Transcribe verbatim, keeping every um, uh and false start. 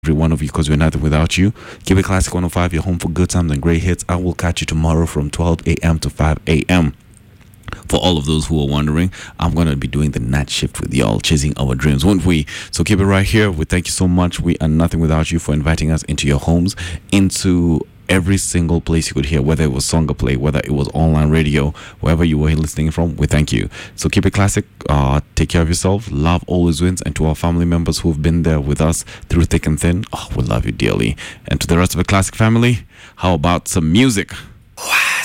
every one of you because we're nothing without you. Keep it classic one oh five, your home for good times and great hits. I will catch you tomorrow from twelve a.m. to five a.m. For all of those who are wondering, I'm going to be doing the night shift with y'all, chasing our dreams, won't we? So keep it right here. We thank you so much. We are nothing without you for inviting us into your homes, into every single place you could hear, whether it was Songa Play, whether it was online radio, wherever you were listening from. We thank you. So keep it classic. Uh, take care of yourself. Love always wins. And to our family members who've been there with us through thick and thin, oh, we love you dearly. And to the rest of the classic family, how about some music?